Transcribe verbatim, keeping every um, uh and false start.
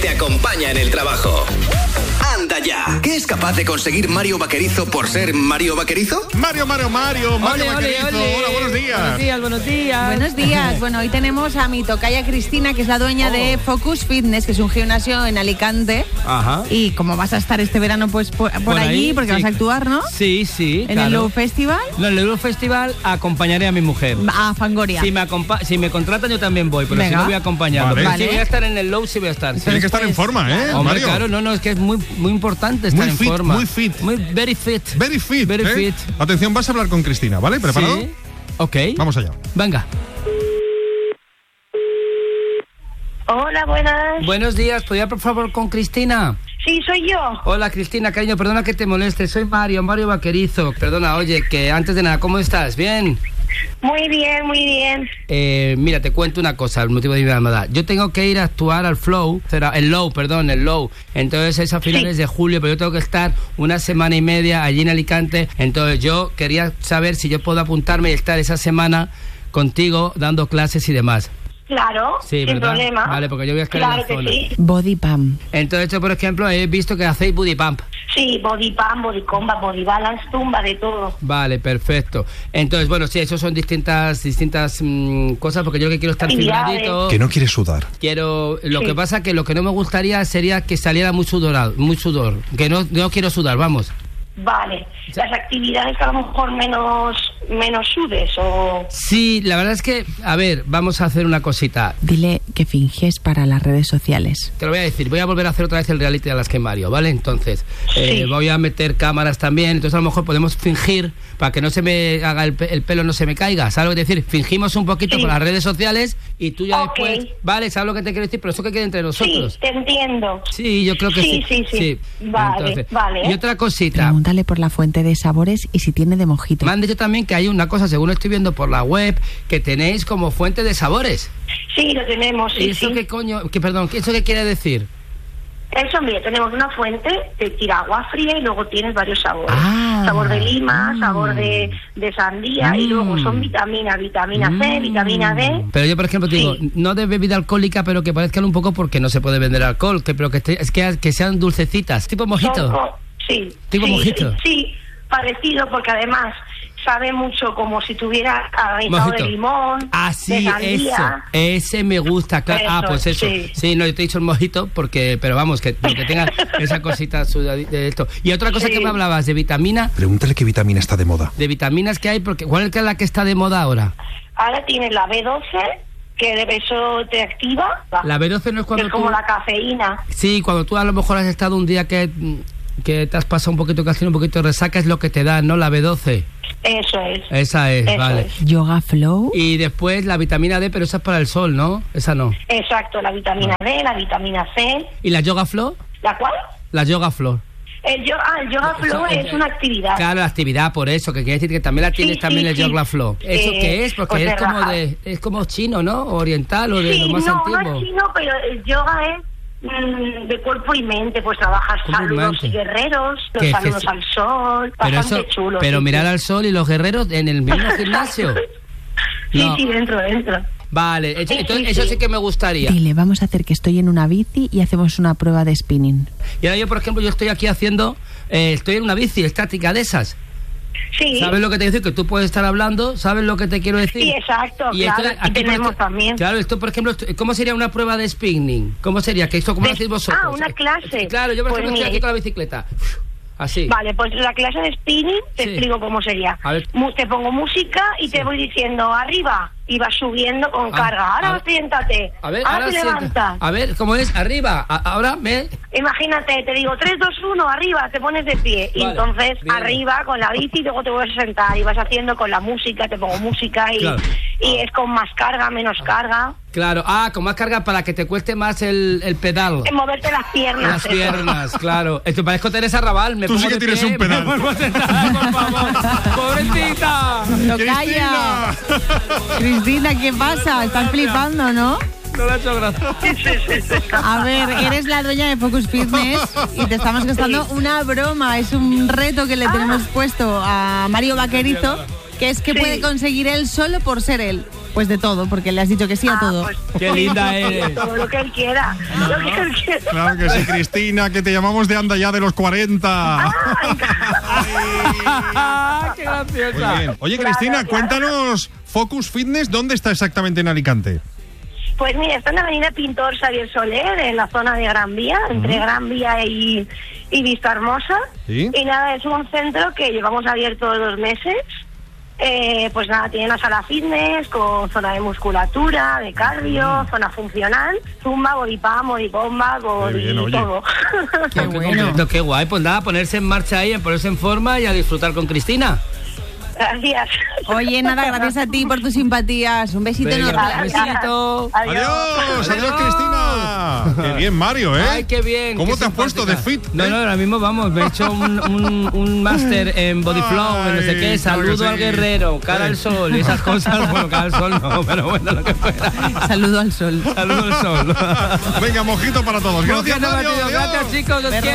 te acompaña en el trabajo. ¡Anda ya! ¿Qué es capaz de conseguir Mario Vaquerizo por ser Mario Vaquerizo? Mario, Mario, Mario, Mario ole, Vaquerizo. Ole, ole. Hola, buenos días. Buenos días, buenos días. Buenos días. Bueno, hoy tenemos a mi tocaya Cristina, que es la dueña oh. de Focus Fitness, que es un gimnasio en Alicante. Ajá. Y como vas a estar este verano pues por, por, por allí, ahí, porque sí. vas a actuar, ¿no? Sí, sí. ¿En claro. el Low Festival? No, en el Low Festival acompañaré a mi mujer. A Fangoria. Si me, acompa- si me contratan yo también voy, pero Venga. si no voy acompañando. Vale. Pero vale. si voy a estar en el Low, sí voy a estar. Tienes sí. que estar en forma, ¿eh, Hombre, Mario? claro, no, no, es que es muy, muy importante estar muy en fit, forma. Muy fit. Muy, very fit. Very fit. Very ¿eh? fit. Atención, vas a hablar con Cristina, ¿vale? ¿Preparado? Sí. Ok. Vamos allá. Venga. Hola, buenas. Buenos días, ¿podría por favor con Cristina? Sí, soy yo. Hola Cristina, cariño, perdona que te moleste, soy Mario, Mario Vaquerizo. Perdona, oye, que antes de nada, ¿cómo estás? ¿Bien? Muy bien, muy bien. Eh, mira, te cuento una cosa, el motivo de mi llamada. Yo tengo que ir a actuar al Flow, será el Low, perdón, el Low. Entonces es a finales sí. de julio, pero yo tengo que estar una semana y media allí en Alicante. Entonces yo quería saber si yo puedo apuntarme y estar esa semana contigo dando clases y demás. Claro, sí, sin ¿verdad? problema. Vale, porque yo voy a estar claro en la que zona. Sí. Body pump. Entonces yo, por ejemplo, he visto que hacéis body pump. Sí, body pump, body combat, body balance, tumba, de todo. Vale, perfecto. Entonces, bueno, sí, eso son distintas distintas mmm, cosas, porque yo que quiero estar filmadito. Que no quieres sudar. Quiero, lo sí. que pasa que lo que no me gustaría sería que saliera muy sudorado, muy sudor, que no, no quiero sudar, vamos. Vale, las actividades que a lo mejor menos menos sudes o... Sí, la verdad es que, a ver, vamos a hacer una cosita. Dile que finges para las redes sociales. Te lo voy a decir, voy a volver a hacer otra vez el reality de las que Mario, ¿vale? Entonces, sí. eh, voy a meter cámaras también, entonces a lo mejor podemos fingir, para que no se me haga el, pe- el pelo, no se me caiga, ¿sabes lo que decir? Fingimos un poquito sí. por las redes sociales y tú ya okay. después, ¿vale? ¿Sabes lo que te quiero decir? Pero eso que quede entre nosotros. Sí, te entiendo. Sí, yo creo que sí. Sí, sí, sí. sí. Vale, entonces, vale. Y otra cosita. Pregúntale por la fuente de sabores y si tiene de mojito. Me han dicho también que hay una cosa, según estoy viendo por la web, que tenéis como fuente de sabores. Sí, lo tenemos, sí, ¿Y eso sí. qué coño, que perdón, ¿eso qué quiere decir? Eso, mira, tenemos una fuente, te tira agua fría y luego tienes varios sabores. Ah, sabor de lima, mm. sabor de, de sandía mm. y luego son vitaminas, vitamina mm. C, vitamina D. Pero yo, por ejemplo, te sí. digo, no de bebida alcohólica, pero que parezcan un poco porque no se puede vender alcohol, que pero que, esté, es que, que sean dulcecitas, tipo mojito. Son, sí. Tipo sí, mojito. Sí, sí, parecido porque además sabe mucho como si tuviera anisado de limón, ah, sí, de sandía. eso, ese me gusta, claro. Eso, ah, pues eso, sí. sí, no, yo te he dicho el mojito porque, pero vamos, que, que tenga esa cosita de esto. Y otra cosa sí. que me hablabas, de vitamina. Pregúntale qué vitamina está de moda. De vitaminas que hay, porque ¿cuál es la que está de moda ahora? Ahora tienes la B doce, que de eso te activa. La B doce no es cuando que es como tú... la cafeína. Sí, cuando tú a lo mejor has estado un día que... que te has pasado un poquito, que has tenido un poquito de resaca, es lo que te da, ¿no? La B doce. Eso es. Esa es, Eso vale. Es. Yoga Flow. Y después la vitamina D, pero esa es para el sol, ¿no? Esa no. Exacto, la vitamina ah. D, la vitamina C. ¿Y la Yoga Flow? ¿La cuál? La Yoga Flow. El, yo, ah, el Yoga Flow es, es una actividad. Claro, la actividad, por eso, que quiere decir que también la tienes sí, también sí, el sí. Yoga Flow. ¿Eso eh, qué es? Porque pues es como rajar. de es como chino, ¿no? Oriental o de sí, lo más no, antiguo. No, es chino, pero el yoga es de cuerpo y mente, pues trabajas saludos y guerreros, los saludos es? al sol, pero bastante eso, chulo. Pero sí, mirar sí. al sol y los guerreros en el mismo gimnasio. sí, no. sí, dentro, dentro. Vale, eso, sí, entonces, sí, eso sí. sí que me gustaría. Dile, vamos a hacer que estoy en una bici y hacemos una prueba de spinning. Y ahora yo, por ejemplo, yo estoy aquí haciendo, eh, estoy en una bici estática de esas. Sí. ¿Sabes lo que te quiero decir? Que tú puedes estar hablando, ¿sabes lo que te quiero decir? Sí, exacto, y claro, esto, aquí tenemos esto, también. Claro, esto, por ejemplo, ¿cómo sería una prueba de spinning? ¿Cómo sería? ¿Que esto cómo de, lo hacéis vosotros? Ah, una clase. Claro, yo por pues ejemplo mira, estoy aquí con la bicicleta. Así. Vale, pues la clase de spinning te sí. explico cómo sería. Mu- te pongo música y sí. te voy diciendo arriba y vas subiendo con ah, carga. Ahora a, siéntate. A ver, ahora, ahora te sienta. levantas. A ver, ¿cómo es? Arriba. A, ahora me... Imagínate, te digo tres, dos, uno, arriba, te pones de pie. Vale, y entonces bien. Arriba con la bici, luego te vuelves a sentar y vas haciendo con la música, te pongo música y, claro. y es con más carga, menos carga. Claro, ah, con más carga para que te cueste más el, el pedal. En moverte las piernas. Las piernas, claro. Esto parezco Teresa Raval. Me Tú sí que tienes pie, un pedal. Me por favor. ¡Pobrecita! ¡No calla! Cristina, ¿qué pasa? Estás flipando, ¿no? No le ha hecho gracia. Sí, sí, sí, sí. A ver, eres la dueña de Focus Fitness y te estamos gastando sí. una broma. Es un reto que le tenemos ah. puesto a Mario Vaquerizo, que es que sí. puede conseguir él solo por ser él. Pues de todo, porque le has dicho que sí a Ah, todo. pues, Qué linda eres. Todo lo que él quiera. Lo que él quiera. Claro que sí, Cristina, que te llamamos de Anda Ya de los cuarenta. ¡Qué graciosa! Muy bien. Oye, Cristina, Claro, claro. cuéntanos, Focus Fitness, ¿dónde está exactamente en Alicante? Pues mira, está en la avenida Pintor Xavier Soler, en la zona de Gran Vía, entre Gran Vía y, y Vista Hermosa. ¿Sí? Y nada, es un centro que llevamos abierto dos meses. Eh, pues nada, tiene una sala fitness con zona de musculatura, de cardio, zona funcional, zumba, body pump, body bomba, body bien, oye. todo. Qué bueno. Completo, qué guay. Pues nada, ponerse en marcha ahí, en ponerse en forma y a disfrutar con Cristina. Gracias. Oye, nada, gracias a ti por tus simpatías. Un besito Venga, enorme. besito. Adiós, adiós, Cristina. Qué bien, Mario, ¿eh? Ay, qué bien. ¿Cómo qué te has puesto de simpática. fit? No, eh? no, ahora mismo vamos, me he hecho un, un, un máster en body flow, en no sé Ay, qué, claro que saludo sí. al guerrero, cara al sol y esas cosas. Bueno, cara al sol no, pero bueno, lo que fuera. Saludo al sol. Saludo al sol. Venga, mojito para todos. Gracias, Gracias, Mario. Mario. Adiós. Gracias, chicos. Os quiero.